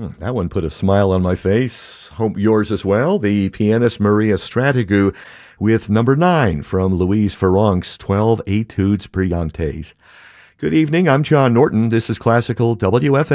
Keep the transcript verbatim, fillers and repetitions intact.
That one put a smile on my face. Hope yours as well. The pianist Maria Strategou with number nine from Louise Farronk's twelve Etudes Brillantes. Good evening. I'm John Norton. This is Classical W F M.